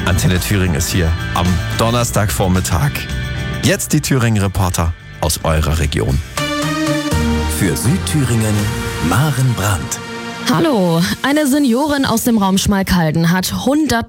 Antenne Thüringen ist hier am Donnerstagvormittag. Jetzt die Thüringen-Reporter aus eurer Region. Für Südthüringen, Maren Brandt. Hallo, eine Seniorin aus dem Raum Schmalkalden hat 100